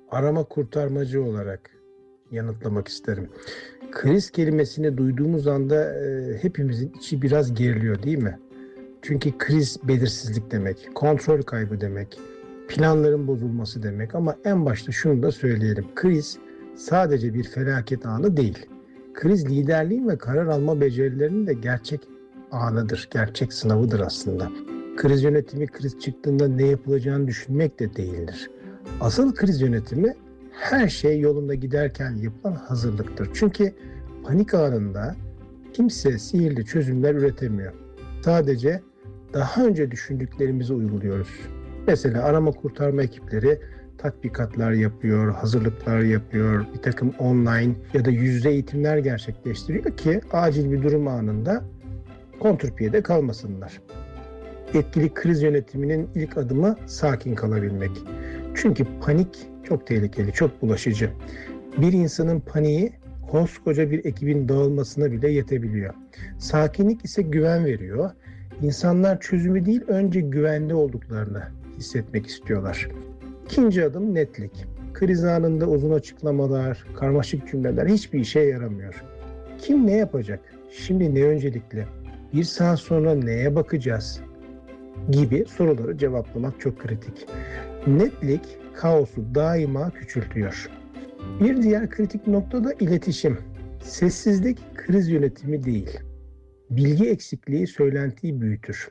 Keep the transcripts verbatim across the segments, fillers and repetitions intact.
arama kurtarmacı olarak yanıtlamak isterim. Kriz kelimesini duyduğumuz anda e, hepimizin içi biraz geriliyor değil mi? Çünkü kriz belirsizlik demek, kontrol kaybı demek, planların bozulması demek ama en başta şunu da söyleyelim. Kriz sadece bir felaket anı değil. Kriz liderliğin ve karar alma becerilerinin de gerçek anıdır, gerçek sınavıdır aslında. Kriz yönetimi kriz çıktığında ne yapılacağını düşünmek de değildir. Asıl kriz yönetimi her şey yolunda giderken yapılan hazırlıktır. Çünkü panik anında kimse sihirli çözümler üretemiyor. Sadece daha önce düşündüklerimizi uyguluyoruz. Mesela arama kurtarma ekipleri tatbikatlar yapıyor, hazırlıklar yapıyor, bir takım online ya da yüz yüze eğitimler gerçekleştiriyor ki acil bir durum anında kontrpiyede kalmasınlar. Etkili kriz yönetiminin ilk adımı sakin kalabilmek. Çünkü panik çok tehlikeli, çok bulaşıcı. Bir insanın paniği koskoca bir ekibin dağılmasına bile yetebiliyor. Sakinlik ise güven veriyor. İnsanlar çözümü değil, önce güvende olduklarını hissetmek istiyorlar. İkinci adım netlik. Kriz anında uzun açıklamalar, karmaşık cümleler hiçbir işe yaramıyor. Kim ne yapacak? Şimdi ne öncelikli? Bir saat sonra neye bakacağız? Gibi soruları cevaplamak çok kritik. Netlik kaosu daima küçültüyor. Bir diğer kritik nokta da iletişim. Sessizlik kriz yönetimi değil. Bilgi eksikliği söylentiyi büyütür.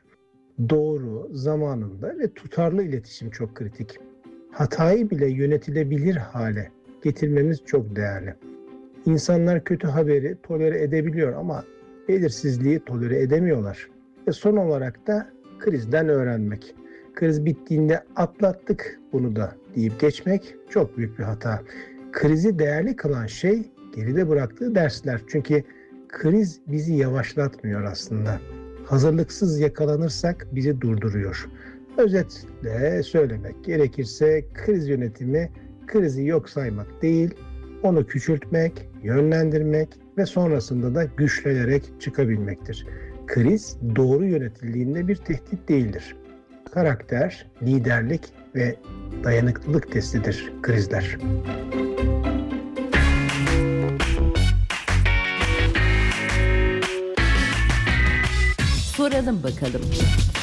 Doğru, zamanında ve tutarlı iletişim çok kritik. Hatayı bile yönetilebilir hale getirmemiz çok değerli. İnsanlar kötü haberi tolere edebiliyor ama belirsizliği tolere edemiyorlar. Ve son olarak da krizden öğrenmek. Kriz bittiğinde atlattık bunu da deyip geçmek çok büyük bir hata. Krizi değerli kılan şey geride bıraktığı dersler. Çünkü kriz bizi yavaşlatmıyor aslında. Hazırlıksız yakalanırsak bizi durduruyor. Özetle söylemek gerekirse kriz yönetimi krizi yok saymak değil, onu küçültmek, yönlendirmek ve sonrasında da güçlenerek çıkabilmektir. Kriz doğru yönetildiğinde bir tehdit değildir. Karakter, liderlik ve dayanıklılık testidir krizler. Soralım bakalım.